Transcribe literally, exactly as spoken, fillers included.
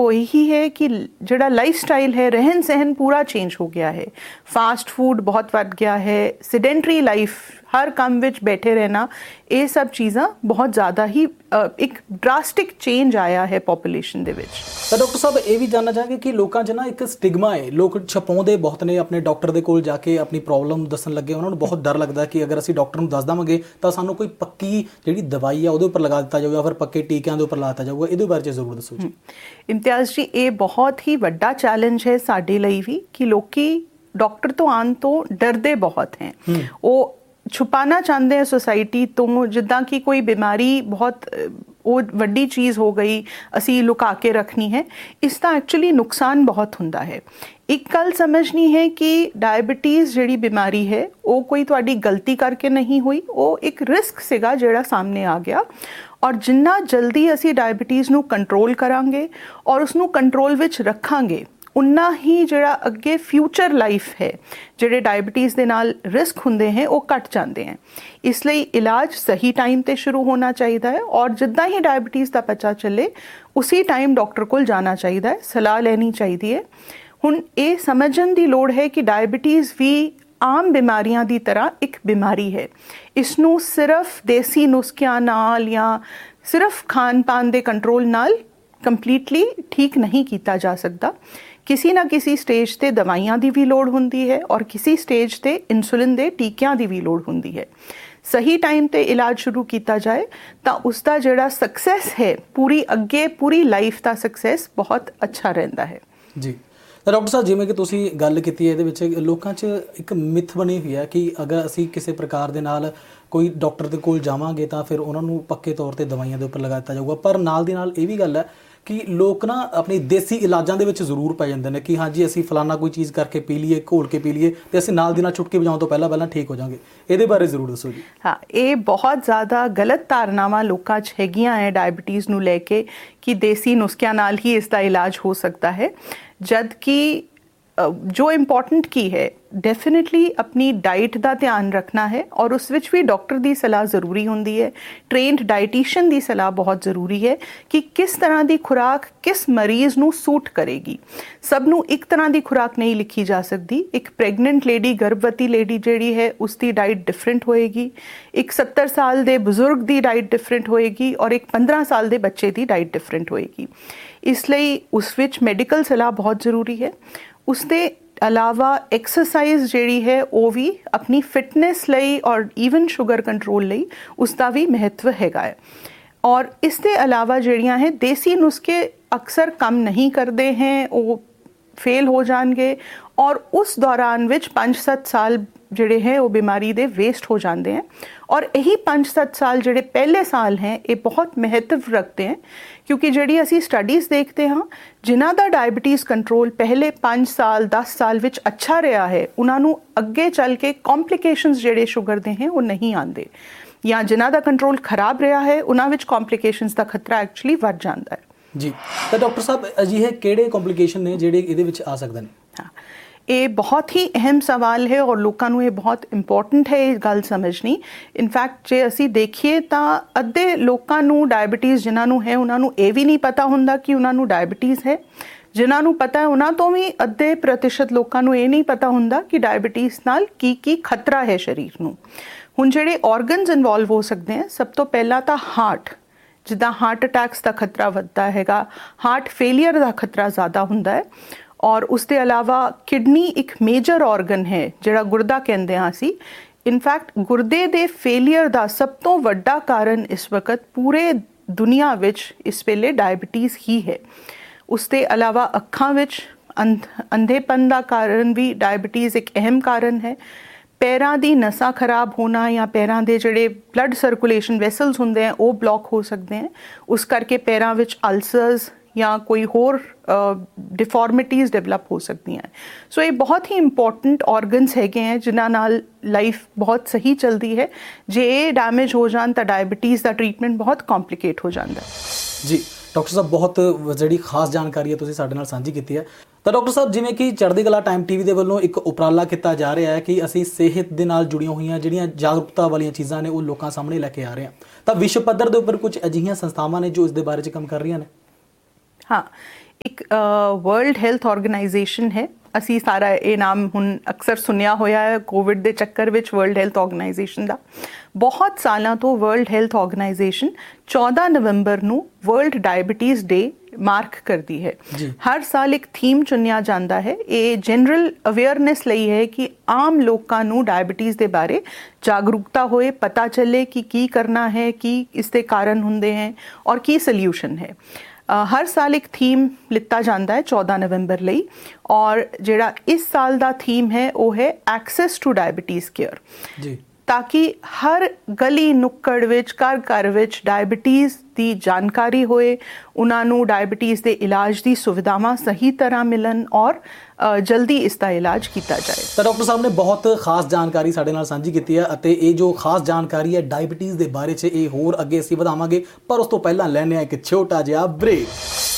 वो यही है कि जिहड़ा लाइफ स्टाइल है, रहन सहन पूरा चेंज हो गया है। फास्ट फूड बहुत बढ़ गया है, सीडेंटरी लाइफ, हर काम विच बैठे रहना, ये सब चीज़ां बहुत ज़्यादा ही एक ड्रास्टिक चेंज आया है पॉपूलेशन दे विच। ਤਾਂ ਡਾਕਟਰ ਸਾਹਿਬ ਇਹ ਵੀ ਜਾਣਨਾ ਚਾਹਾਂਗੇ ਕਿ ਲੋਕਾਂ 'ਚ ਨਾ ਇੱਕ ਸਟਿਗਮਾ ਹੈ, ਲੋਕ ਛਪਾਉਂਦੇ ਬਹੁਤ ਨੇ, ਆਪਣੇ ਡਾਕਟਰ ਦੇ ਕੋਲ ਜਾ ਕੇ ਆਪਣੀ ਪ੍ਰੋਬਲਮ ਦੱਸਣ ਲੱਗੇ ਉਹਨਾਂ ਨੂੰ ਬਹੁਤ ਡਰ ਲੱਗਦਾ ਕਿ ਅਗਰ ਅਸੀਂ ਡਾਕਟਰ ਨੂੰ ਦੱਸ ਦੇਵਾਂਗੇ ਤਾਂ ਸਾਨੂੰ ਕੋਈ ਪੱਕੀ ਜਿਹੜੀ ਦਵਾਈ ਆ ਉਹਦੇ ਉੱਪਰ ਲਗਾ ਦਿੱਤਾ ਜਾਊਗਾ, ਫਿਰ ਪੱਕੇ ਟੀਕਿਆਂ ਦੇ ਉੱਪਰ ਲਾ ਦਿੱਤਾ ਜਾਊਗਾ। ਇਹਦੇ ਬਾਰੇ 'ਚ ਜ਼ਰੂਰ ਦੱਸੋ ਜੀ। ਇਮਤਿਆਜ਼ ਜੀ, ਇਹ ਬਹੁਤ ਹੀ ਵੱਡਾ ਚੈਲੰਜ ਹੈ ਸਾਡੇ ਲਈ ਵੀ ਕਿ ਲੋਕੀ ਡਾਕਟਰ ਤੋਂ ਆਉਣ ਤੋਂ ਡਰਦੇ ਬਹੁਤ ਹੈ। ਉਹ छुपाना चाहते हैं सोसाइटी तो, जिदा कि कोई बीमारी बहुत वो वड्डी चीज़ हो गई असी लुका के रखनी है। इसका एक्चुअली नुकसान बहुत हुंदा है। एक गल समझनी है कि डायबिटीज़ जिहड़ी बीमारी है वो कोई तुहाडी गलती करके नहीं हुई, वो एक रिस्क सीगा जिहड़ा सामने आ गया, और जिन्ना जल्दी असी डायबिटीज़ नूं कंट्रोल करांगे और उसनूं कंट्रोल विच रखांगे उन्ना ही जिहड़ा अगे फ्यूचर लाइफ है, जिहड़े डायबिटीज़ दे नाल रिस्क हुंदे हैं वो घट जाते हैं। इसलिए इलाज सही टाइम ते शुरू होना चाहिए है, और जिद्दां ही डायबिटीज़ का पता चले उसी टाइम डॉक्टर कोल जाना चाहिए है, सलाह लेनी चाहिए है। हुण ये समझण दी लोड़ है कि डायबिटीज़ भी आम बीमारियां दी तरह एक बीमारी है। इसनूं सिर्फ देसी नुस्खियां नाल या सिर्फ खान पान दे कंट्रोल नाल कंप्लीटली ठीक नहीं किया जा सकता। किसी ना किसी स्टेज ते दवाइयां दी भी लोड़ हुंदी है, और किसी स्टेज ते इंसुलिन दे टीकियां दी भी लोड़ हुंदी है। सही टाइम ते इलाज शुरू किया जाए तो उसका जिहड़ा सक्सैस है, पूरी अगे पूरी लाइफ का सक्सैस बहुत अच्छा रहता है जी। तो डॉक्टर साहब, जिवें कि तुसीं गल कीती है, इहदे विच लोकां 'च एक मिथ बनी हुई है कि अगर असीं किसी प्रकार दे नाल कोई डॉक्टर दे कोल जावांगे तो फिर उन्हां नूं पक्के तौर ते दवाइयां दे उपर लगा दित्ता जाऊगा। पर नाल दी नाल इह भी गल है कि लोग ना अपनी देसी इलाजां दे विच जरूर पै जांदे ने कि हाँ जी असीं फलाना कोई चीज़ करके पी लीए, घोल के पी लीए तो असीं नाल दी नाल छुटकी बजाउण तो पहलां पहलां ठीक हो जाएंगे। इहदे बारे जरूर दसो जी। हाँ, ये बहुत ज़्यादा गलत धारनावां लोकां 'च हैगियां है डायबिटीज़ नूं लैके कि देसी नुस्खियां नाल ही इसका इलाज हो सकता है, जबकि जो इम्पोर्टेंट की है डेफिनेटली अपनी डाइट का ध्यान रखना है, और उस विच भी डॉक्टर की सलाह ज़रूरी होंदी है। ट्रेंड डाइटिशियन की सलाह बहुत ज़रूरी है कि किस तरह की खुराक किस मरीज़ नूं सूट करेगी। सब नूं एक तरह की खुराक नहीं लिखी जा सकती। एक प्रेगनेंट लेडी, गर्भवती लेडी जिहड़ी है उसकी डाइट डिफरेंट होएगी, एक सत्तर साल के बजुर्ग की डाइट डिफरेंट होएगी, और एक पंद्रह साल के बच्चे की डाइट डिफरेंट होएगी। इसलिए उस विच मैडिकल सलाह बहुत ज़रूरी है। उसके अलावा एक्सरसाइज जिहड़ी है वो भी अपनी फिटनेस लई और ईवन शुगर कंट्रोल लई उसका भी महत्व हैगा है। और इसके अलावा जिहड़ियां है देसी नुस्खे अक्सर काम नहीं करते हैं, वो फेल हो जाएंगे, और उस दौरान विच पाँच सत्त साल जिहड़े हैं वो बीमारी दे वेस्ट हो जाते हैं। और यही पाँच सत्त साल जिहड़े पहले साल हैं ये बहुत महत्व रखते हैं, क्योंकि जिहड़ी असी स्टडीज़ देखते हाँ जिन्हां दा डायबिटीज़ कंट्रोल पहले पाँच साल दस साल विच अच्छा रहा है, उन्होंने अगे चल के कॉम्प्लीकेशनस जिहड़े शुगर दे हैं वो नहीं आते, या जिन्हां दा कंट्रोल खराब रहा है उन्हां विच कॉम्प्लीकेशनस का खतरा एक्चुअली बढ़ जाता है जी। तो डॉक्टर साहब, अजिहे किहड़े कॉम्प्लीकेशन ने जिहड़े इहदे विच आ सकदे ने? हाँ, ये बहुत ही अहम सवाल है और लोगों को ये बहुत इंपॉर्टेंट है ये गल समझनी। इनफैक्ट जे असी देखिए तो अद्धे लोगों को डायबिटीज़ जिन्होंने है उन्होंने ये भी नहीं पता होंदा कि उन्होंने डायबिटीज़ है। जिन्होंने पता है उन्होंने तो भी अद्धे प्रतिशत लोगों को ये नहीं पता होंदा कि डायबिटीज़ नाल की की खतरा है शरीर नूं। हुण जिहड़े ऑर्गनस इन्वॉल्व हो सकते हैं, सब तो पहला तो हार्ट, जिद्दां हार्ट अटैक्स का खतरा वधदा हैगा, हार्ट फेलियर का खतरा ज़्यादा हुंदा है। और उसके अलावा किडनी एक मेजर ऑर्गन है जिहड़ा गुरदा कहंदे हां असीं। इनफैक्ट गुरदे दे फेलियर का सब तो वड्डा कारण इस वक्त पूरे दुनिया विच इस वेले डायबिटीज़ ही है। उसके अलावा अखां विच अंध अंधेपन का कारण भी डायबिटीज़ एक अहम कारण है। पैरां दी नसां खराब होना या पैरां दे जिहड़े ब्लड सर्कुलेशन वैसल्स हुंदे हैं वो ब्लॉक हो सकते हैं, उस करके पैरां विच अल्सर्स या कोई होर डिफॉर्मिटीज़ डेवलप हो सकती हैं। सो ये बहुत ही इंपॉर्टेंट ऑर्गनस हैगे हैं जिन्हां नाल लाइफ बहुत सही चलती है। जे ये डैमेज हो जान तो डायबिटीज़ का ट्रीटमेंट बहुत कॉम्प्लीकेट हो जाता है जी। डॉक्टर साहब, बहुत जिहड़ी खास जानकारी है तुसीं साडे नाल सांझी कीती है। तो डॉक्टर साहब, जिवें कि चढ़दी कला टाइम टीवी दे वल्लों एक उपराला किया जा रहा है कि असीं सेहत दे नाल जुड़ियां होईयां जिहड़ियां जागरूकता वालीआं चीज़ां ने वो लोकां सामने लैके आ रहे हैं, तो विश्व पद्धर दे उपर कुछ अजिहियां संस्थावां ने जो इस दे बारे च काम कर रही ने? हाँ, ਇੱਕ ਵਰਲਡ ਹੈਲਥ ਆਰਗੇਨਾਈਜੇਸ਼ਨ ਹੈ, ਅਸੀਂ ਸਾਰਾ ਇਹ ਨਾਮ ਹੁਣ ਅਕਸਰ ਸੁਣਿਆ ਹੋਇਆ ਹੈ ਕੋਵਿਡ ਦੇ ਚੱਕਰ ਵਿੱਚ, ਵਰਲਡ ਹੈਲਥ ਆਰਗੇਨਾਈਜੇਸ਼ਨ ਦਾ। ਬਹੁਤ ਸਾਲਾਂ ਤੋਂ ਵਰਲਡ ਹੈਲਥ ਆਰਗੇਨਾਈਜੇਸ਼ਨ ਚੌਦਾਂ ਨਵੰਬਰ ਨੂੰ ਵਰਲਡ ਡਾਇਬਟੀਜ਼ ਡੇ ਮਾਰਕ ਕਰਦੀ ਹੈ। ਹਰ ਸਾਲ ਇੱਕ ਥੀਮ ਚੁਣਿਆ ਜਾਂਦਾ ਹੈ। ਇਹ ਜਨਰਲ ਅਵੇਅਰਨੈਸ ਲਈ ਹੈ ਕਿ ਆਮ ਲੋਕਾਂ ਨੂੰ ਡਾਇਬਟੀਜ਼ ਦੇ ਬਾਰੇ ਜਾਗਰੂਕਤਾ ਹੋਏ, ਪਤਾ ਚੱਲੇ ਕਿ ਕੀ ਕਰਨਾ ਹੈ, ਕੀ ਇਸ ਦੇ ਕਾਰਨ ਹੁੰਦੇ ਹੈ ਔਰ ਕੀ ਸੋਲਿਊਸ਼ਨ ਹੈ। ਹਰ ਸਾਲ ਇੱਕ ਥੀਮ ਲਿੱਤਾ ਜਾਂਦਾ ਹੈ ਚੌਦਾਂ ਨਵੰਬਰ ਲਈ, ਔਰ ਜਿਹੜਾ ਇਸ ਸਾਲ ਦਾ ਥੀਮ ਹੈ ਉਹ ਹੈ ਐਕਸੈਸ ਟੂ ਡਾਇਬਟੀਜ਼ ਕੇਅਰ, ਜੀ ਤਾਂ ਕਿ ਹਰ ਗਲੀ ਨੁੱਕੜ ਵਿੱਚ, ਘਰ ਘਰ ਵਿੱਚ ਡਾਇਬਟੀਜ਼ ਦੀ ਜਾਣਕਾਰੀ ਹੋਏ, ਉਹਨਾਂ ਨੂੰ ਡਾਇਬਟੀਜ਼ ਦੇ ਇਲਾਜ ਦੀ ਸੁਵਿਧਾਵਾਂ ਸਹੀ ਤਰ੍ਹਾਂ ਮਿਲਣ ਔਰ ਜਲਦੀ ਇਸ ਦਾ ਇਲਾਜ ਕੀਤਾ ਜਾਏ। ਤਾਂ ਡਾਕਟਰ ਸਾਹਿਬ ਨੇ ਬਹੁਤ ਖਾਸ ਜਾਣਕਾਰੀ ਸਾਡੇ ਨਾਲ ਸਾਂਝੀ ਕੀਤੀ ਹੈ, ਅਤੇ ਇਹ ਜੋ ਖਾਸ ਜਾਣਕਾਰੀ ਹੈ ਡਾਇਬਟੀਜ਼ ਦੇ ਬਾਰੇ 'ਚ, ਇਹ ਹੋਰ ਅੱਗੇ ਅਸੀਂ ਵਧਾਵਾਂਗੇ, ਪਰ ਉਸ ਤੋਂ ਪਹਿਲਾਂ ਲੈਣੇ ਆ ਇੱਕ ਛੋਟਾ ਜਿਹਾ ਬ੍ਰੇਕ।